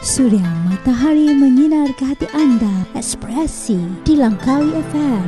Surya matahari menyinar ke hati anda. Ekspresi di Langkawi FM.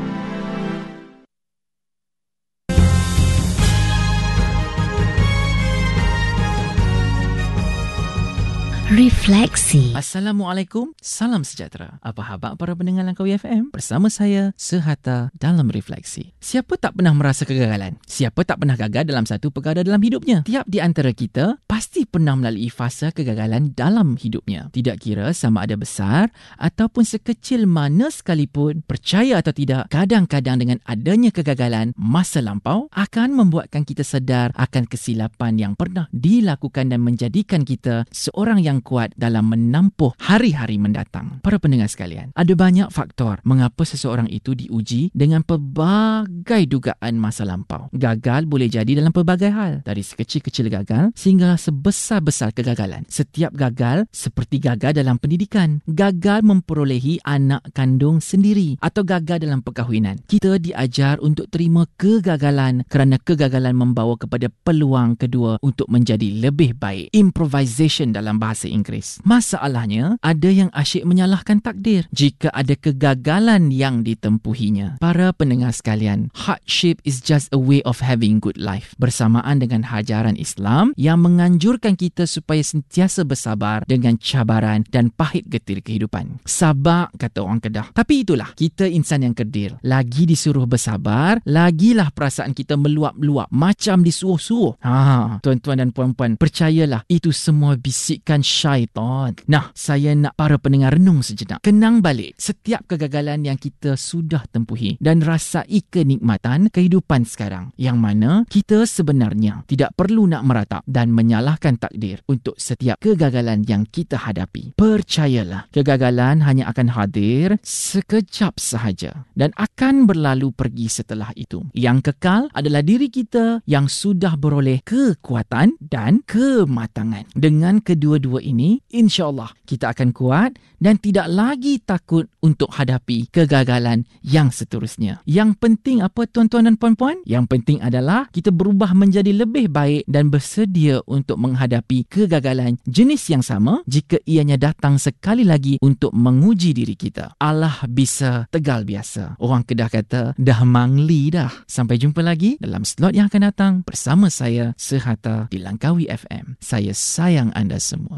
Refleksi. Assalamualaikum, salam sejahtera. Apa khabar para pendengar Langkawi FM? Bersama saya, Sehatta dalam Refleksi. Siapa tak pernah merasa kegagalan? Siapa tak pernah gagal dalam satu perkara dalam hidupnya? Tiap di antara kita pasti pernah melalui fasa kegagalan dalam hidupnya. Tidak kira sama ada besar ataupun sekecil mana sekalipun, percaya atau tidak, kadang-kadang dengan adanya kegagalan masa lampau akan membuatkan kita sedar akan kesilapan yang pernah dilakukan dan menjadikan kita seorang yang kuat dalam menempuh hari-hari mendatang. Para pendengar sekalian, ada banyak faktor mengapa seseorang itu diuji dengan pelbagai dugaan masa lampau. Gagal boleh jadi dalam pelbagai hal, dari sekecil-kecil gagal sehingga sebesar-besar kegagalan. Setiap gagal seperti gagal dalam pendidikan, gagal memperolehi anak kandung sendiri, atau gagal dalam perkahwinan. Kita diajar untuk terima kegagalan kerana kegagalan membawa kepada peluang kedua untuk menjadi lebih baik. Improvisation dalam bahasa Inggeris. Masalahnya, ada yang asyik menyalahkan takdir jika ada kegagalan yang ditempuhinya. Para pendengar sekalian, hardship is just a way of having good life. Bersamaan dengan ajaran Islam yang menganjurkan kita supaya sentiasa bersabar dengan cabaran dan pahit getir kehidupan. Sabar, kata orang Kedah. Tapi itulah, kita insan yang kerdil. Lagi disuruh bersabar, lagilah perasaan kita meluap-luap macam disuruh-suruh. Tuan-tuan dan puan-puan, percayalah, itu semua bisikan syaitan. Nah, saya nak para pendengar renung sejenak. Kenang balik setiap kegagalan yang kita sudah tempuhi dan rasai kenikmatan kehidupan sekarang, yang mana kita sebenarnya tidak perlu nak meratap dan menyalahkan takdir untuk setiap kegagalan yang kita hadapi. Percayalah, kegagalan hanya akan hadir sekejap sahaja dan akan berlalu pergi setelah itu. Yang kekal adalah diri kita yang sudah beroleh kekuatan dan kematangan. Dengan kedua-dua ini, insya-Allah kita akan kuat dan tidak lagi takut untuk hadapi kegagalan yang seterusnya. Yang penting apa, tuan-tuan dan puan-puan? Yang penting adalah kita berubah menjadi lebih baik dan bersedia untuk menghadapi kegagalan jenis yang sama jika ianya datang sekali lagi untuk menguji diri kita. Allah bisa tegal biasa. Orang Kedah kata, dah mangli dah. Sampai jumpa lagi dalam slot yang akan datang bersama saya, Sehatta di Langkawi FM. Saya sayang anda semua.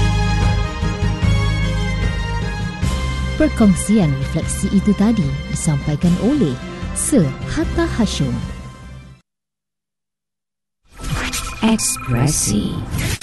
Perkongsian refleksi itu tadi disampaikan oleh Sehatta Hashim. Ekspresi.